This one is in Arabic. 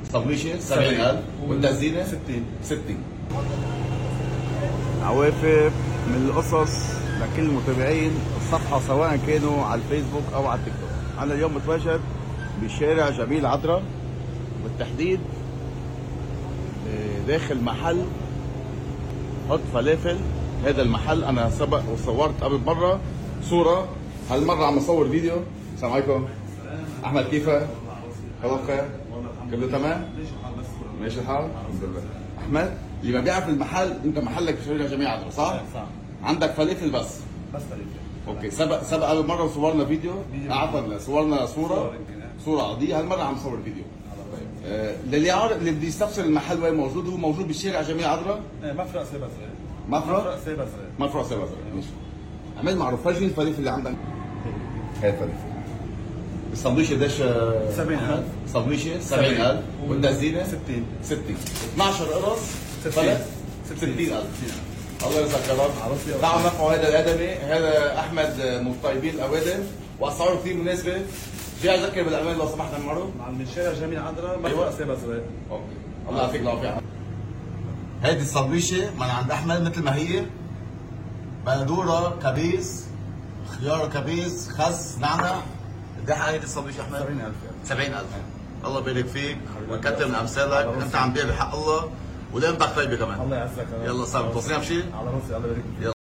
طبيشه 70000 والتزيينه 60. عوافف من القصص لكل المتابعين الصفحة سواء كانوا على الفيسبوك أو على التيك توك. أنا اليوم متواجد بشارع جميل عذرا، بالتحديد داخل محل حط فلافل. هذا المحل أنا سبق وصورت قبل مرة صورة، هالمرة عم أصور فيديو. السلام عليكم أحمد، كيفك؟ الله بخير؟ كله تمام؟ ماشي الحال؟ الحمد لله. أحمد اللي ما بيعرف المحل، أنت محلك بشارع جميل عذرا صح؟ صح. عندك فلافل بس فلافل. اوكي. سبق قبل مره وصورنا فيديو، عفوا صورنا صوره عاديه. هالمره عم نصور فيديو. اللي بده يستفسر المحل وين موجود، هو موجود بالشارع جميع عذرا، مفرق سيبا صغير. مفرق سيبا صغير. ماشي. عمل معروف، فرجي الفلافل اللي عندك. هاي الفلافل. السندويشه قديش؟ 70000. سندويشه 70000 والتزيينه 60. 12 قرص فلت 60000. الله يرزقك يا رب. تعالوا نرفعوا هذا الادمي، هذا احمد من طيبين الاوادم واسعاره كثير مناسبه. جاي اذكر بالامان لو سمحت عمرو. من شارع جميل عذرا، مفرق سيبا صغير. اوكي. الله يعطيك العافيه. هيدي السندويشه من عند احمد مثل ما هي، بندوره، كبيس، خيار كبيس، خس، نعنع. قد ايه هيدي السندويشه احمد؟ 70000. الله يبارك فيك ويكتر من امثالك، انت عم تبيع بحق الله ولقيمتك طيبه كمان. الله يعزك. يلا صار توصينا بشيء؟ على راسي، الله يبارك فيك.